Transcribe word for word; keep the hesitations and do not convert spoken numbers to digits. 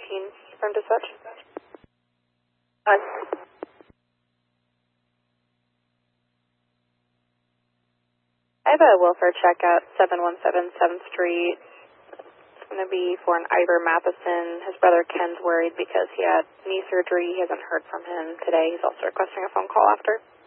nineteen from dispatch. Hi. I have a welfare check at seven one seven seventh Street. It's going to be for an Ivor Matheson. His brother Ken's worried because he had knee surgery. He hasn't heard from him today. He's also requesting a phone call after.